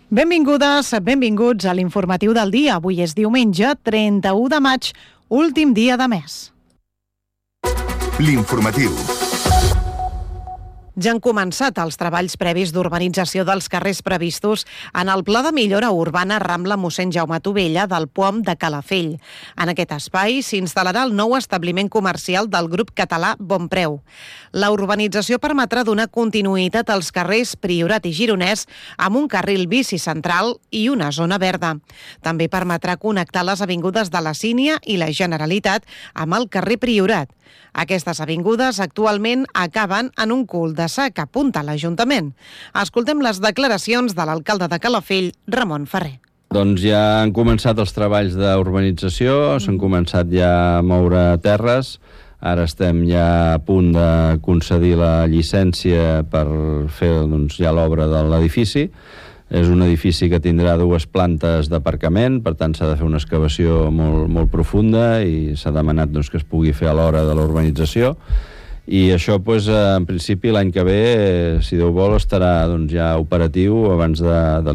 Benvingudes, benvinguts a l'informatiu del dia. Avui és diumenge, 31 de maig, últim dia de mes. L'informatiu. Ja han començat els treballs previs d'urbanització dels carrers previstos en el Pla de Millora Urbana Rambla Mossèn Jaume Tovella del POM de Calafell. En aquest espai s'instal·larà el nou establiment comercial del grup català Bonpreu. La urbanització permetrà donar continuïtat als carrers Priorat i Gironès amb un carril bici central i una zona verda. També permetrà connectar les avingudes de la Sínia i la Generalitat amb el carrer Priorat. Aquestes avingudes actualment acaben en un cul-de-sac que apunta a l'Ajuntament. Escoltem les declaracions de l'alcalde de Calafell, Ramon Ferrer. Doncs ja han començat els treballs d'urbanització, s'han començat ja a moure terres, ara estem ja a punt de concedir la llicència per fer ja l'obra de l'edifici. És un edifici que tindrà 2 plantes d'aparcament, per tant s'ha de fer una excavació molt profunda i s'ha demanat que es pugui fer a l'hora de la urbanització. I això, en principi, l'any que ve, si Déu vol, estarà ja operatiu abans de